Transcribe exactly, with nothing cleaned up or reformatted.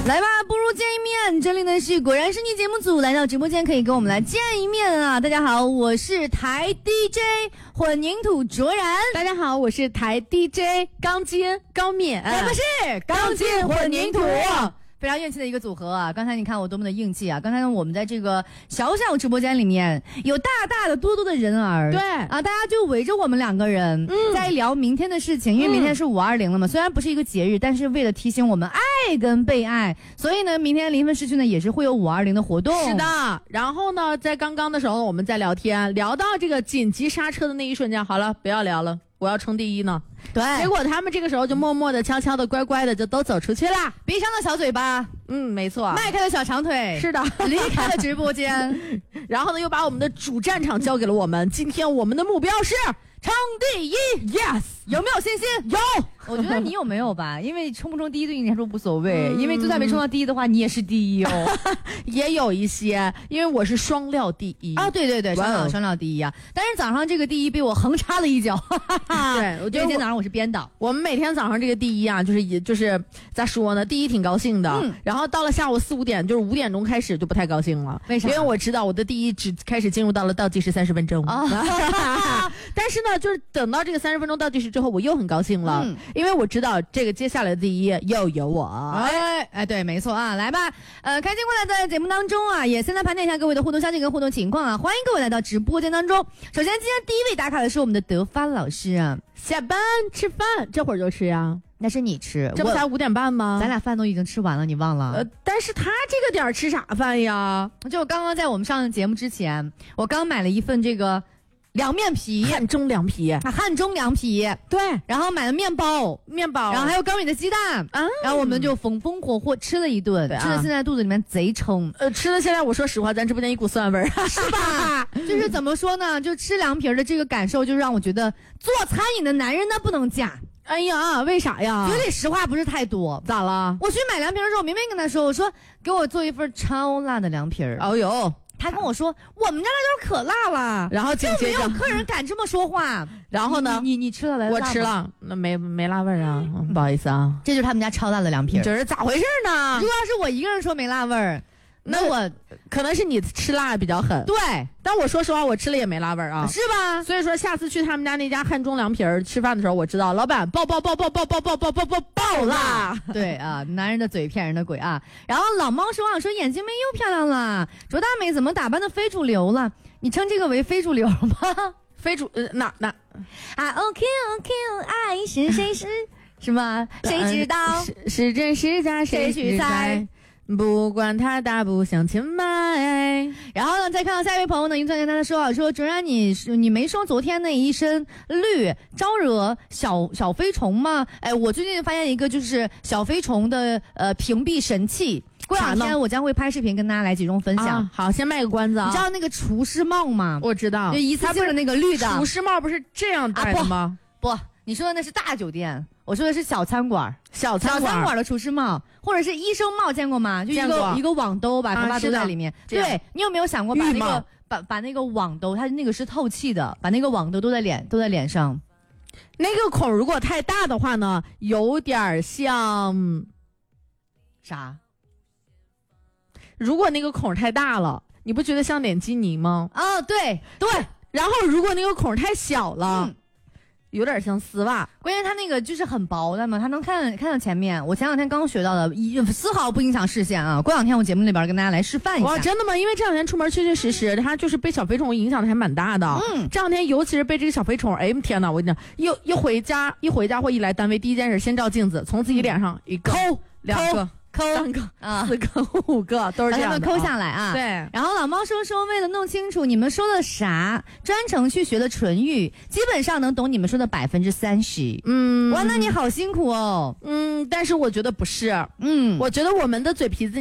来吧，不如见一面。这里呢是果然是你节目组来到直播间，可以跟我们来见一面啊！大家好，我是台 D J 混凝土卓然。 大家好，我是台 D J 钢筋高敏。 我们是钢筋混凝土。非常硬气的一个组合啊！刚才你看我多么的硬气啊！刚才呢，我们在这个小小直播间里面有大大的多多的人儿， 对啊，大家就围着我们两个人、嗯、在聊明天的事情，因为明天是五二零了嘛、嗯，虽然不是一个节日，但是为了提醒我们爱跟被爱，所以呢，明天临汾市区呢也是会有五二零的活动。 是的，然后呢，在刚刚的时候我们在聊天，聊到这个紧急刹车的那一瞬间，好了，不要聊了。我要冲第一呢， 对， 结果他们这个时候就默默的、悄悄的、乖乖的就都走出去了， 闭上了小嘴巴， 嗯，没错， 迈开了小长腿， 是的， 离开了直播间， 然后呢，又把我们的主战场交给了我们。今天我们的目标是冲第一 ，yes， 有没有信心？ 有， 我觉得你有没有吧？因为冲不冲第一对你来说无所谓、嗯，因为就算没冲到第一的话，你也是第一哦。 也有一些，因为我是双料第一啊，对对对，双料双料第一啊。但是早上这个第一被我横插了一脚， 对，我觉得今天早上我是编导。 我们每天早上这个第一啊，就是也就是咋说呢？第一挺高兴的、嗯，然后到了下午四五点，就是五点钟开始就不太高兴了。 为啥？ 因为我知道我的第一只开始进入到了倒计时三十分钟啊。但是呢，就是等到这个三十分钟倒计时之后，我又很高兴了、嗯，因为我知道这个接下来的第一又有我。 哎哎，对，没错啊，来吧，呃，开心过来在节目当中啊，也现在盘点一下各位的互动消息跟互动情况啊，欢迎各位来到直播间当中。首先，今天第一位打卡的是我们的德发老师啊， 下班吃饭这会儿就吃呀？ 那是你吃， 这不才五点半吗？ 咱俩饭都已经吃完了，你忘了？ 呃，但是他这个点儿吃啥饭呀？ 就刚刚在我们上节目之前，我刚买了一份这个。凉面皮， 汉中凉皮， 啊，汉中凉皮， 对， 然后买了面包， 面包， 然后还有高米的鸡蛋，啊，然后我们就风风火火吃了一顿，吃的现在肚子里面贼撑， 呃，吃的现在我说实话，咱直播间一股酸味儿， 是吧？就是怎么说呢？就吃凉皮的这个感受，就让我觉得做餐饮的男人那不能嫁。 哎呀，为啥呀？ 嘴里实话不是太多， 咋了？ 我去买凉皮的时候，我明明跟他说，我说给我做一份超辣的凉皮儿。 哦呦。 他跟我说，我们家那就是可辣了， 然后就没有客人敢这么说话。 然后呢， 你 你, 你吃了来， 我吃了，那没没辣味儿啊、嗯，不好意思啊。 这就是他们家超辣的凉皮， 这是咋回事呢？ 如果要是我一个人说没辣味儿，那我可能是你吃辣比较狠。 对， 但我说实话，我吃了也没辣味儿啊， 是吧？ 所以说下次去他们家那家汉中凉皮儿吃饭的时候，我知道老板爆爆爆爆爆爆爆爆爆爆爆辣。 对啊，男人的嘴骗人的鬼啊！然后老猫说啊，说眼睛妹又漂亮了，卓大美怎么打扮的非主流了？你称这个为非主流吗？ 非主呃那那啊 OK OK， 爱是谁是是吗？谁知道是是真是假谁去猜？不管他大不向前迈。 然后呢，再看到下一位朋友呢，银川跟他说啊，说卓然你你没说昨天那一身绿招惹小小飞虫吗？哎，我最近发现一个就是小飞虫的呃屏蔽神器。过两天我将会拍视频跟大家来集中分享。 啊、好，先卖个关子啊！ 你知道那个厨师帽吗？ 我知道， 就一次性的那个绿的厨师帽，不是这样戴的吗？ 啊、不, 不，你说的那是大酒店，我说的是小餐馆。 小餐馆小餐馆的厨师帽，或者是医生帽，见过吗？就一个一个网兜，把头发都在里面。啊、对，你有没有想过把那个把把那个网兜，它那个是透气的，把那个网兜都在脸都在脸上。 那个孔如果太大的话呢，有点像啥？ 如果那个孔太大了，你不觉得像脸基尼吗？ 哦，对对。 然后如果那个孔太小了。嗯，有点像丝袜， 关键它那个就是很薄的嘛，它能看看到前面。我前两天刚学到的，丝毫不影响视线啊。过两天我节目里边跟大家来示范一下。 哇，真的吗？因为这两天出门确确实实，它就是被小飞虫影响的还蛮大的。嗯，这两天尤其是被这个小飞虫，哎天哪！我跟你讲，一一回家一回家或一来单位，第一件事先照镜子，从自己脸上一个、 抠两个。 抠三个啊，四个五个都是这样的， 把它们抠下来啊。 对。 然后老猫说说，为了弄清楚你们说的啥，专程去学的唇语，基本上能懂你们说的百分之三十。嗯，哇，那你好辛苦哦。 嗯，但是我觉得不是。 嗯， 我觉得我们的嘴皮子。